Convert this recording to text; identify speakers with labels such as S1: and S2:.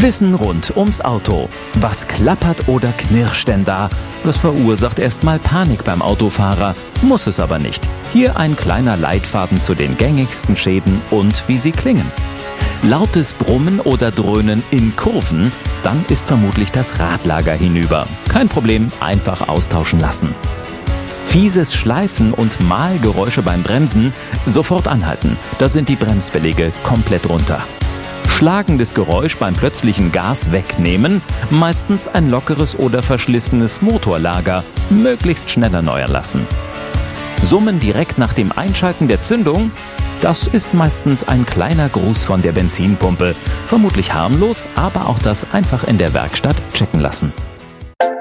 S1: Wissen rund ums Auto. Was klappert oder knirscht denn da? Das verursacht erstmal Panik beim Autofahrer, muss es aber nicht. Hier ein kleiner Leitfaden zu den gängigsten Schäden und wie sie klingen. Lautes Brummen oder Dröhnen in Kurven, dann ist vermutlich das Radlager hinüber. Kein Problem, einfach austauschen lassen. Fieses Schleifen und Mahlgeräusche beim Bremsen, sofort anhalten, da sind die Bremsbeläge komplett runter. Schlagendes Geräusch beim plötzlichen Gas wegnehmen, meistens ein lockeres oder verschlissenes Motorlager, möglichst schnell erneuern lassen. Summen direkt nach dem Einschalten der Zündung, das ist meistens ein kleiner Gruß von der Benzinpumpe. Vermutlich harmlos, aber auch das einfach in der Werkstatt checken lassen.